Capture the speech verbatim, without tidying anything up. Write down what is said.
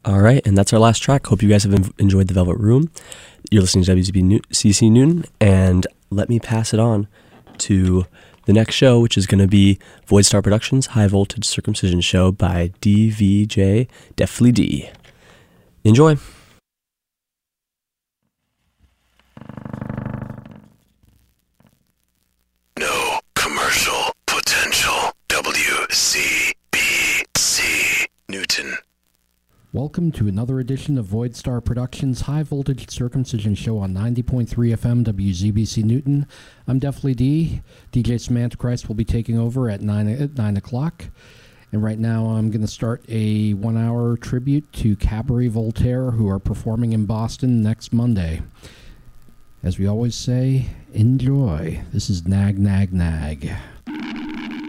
All right, and that's our last track. Hope you guys have en- enjoyed The Velvet Room. You're listening to W Z B New- C C Newton, and let me pass it on to the next show, which is going to be Void Star Productions' High Voltage Circumcision Show by D V J Deftly D. Enjoy. No commercial potential. W C B C Newton. Welcome to another edition of Void Star Productions' High Voltage Circumcision Show on ninety point three F M W Z B C Newton. I'm Deftly D. D J Semantichrist will be taking over at nine, at nine o'clock. And right now I'm going to start a one-hour tribute to Cabaret Voltaire, who are performing in Boston next Monday. As we always say, enjoy. This is Nag Nag Nag.